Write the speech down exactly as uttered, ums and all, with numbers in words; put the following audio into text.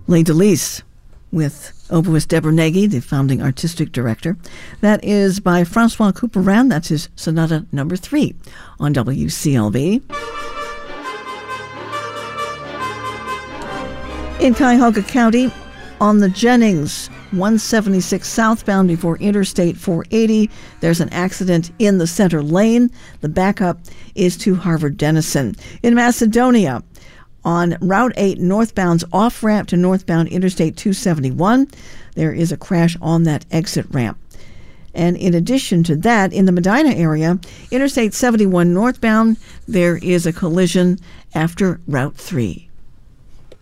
Les Delise with oboist Deborah Nagy, the founding artistic director. That is by Francois Couperin. That's his Sonata Number Three on W C L B. In Cuyahoga County, on the Jennings one seventy-six southbound before Interstate four eighty, there's an accident in the center lane. The backup is to Harvard Denison. In Macedonia, on Route eight northbound's off-ramp to northbound Interstate two seventy-one, there is a crash on that exit ramp. And in addition to that, in the Medina area, Interstate seventy-one northbound, there is a collision after Route three.